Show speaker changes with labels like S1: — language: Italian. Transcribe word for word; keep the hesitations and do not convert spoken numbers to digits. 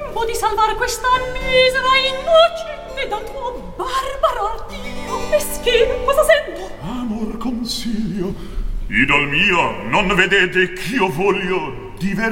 S1: tempo di salvar questa misera innocente dal tuo barbaro ardito. Meschino, cosa sento?
S2: Amor consiglio. Idol mio, non vedete ch'io voglio diver